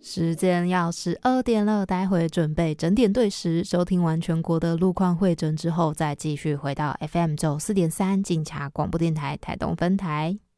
时间要12点了，待会准备整点对时，收听完全国的路况会诊之后，再继续回到 FM 94.3金茶广播电台台东分台。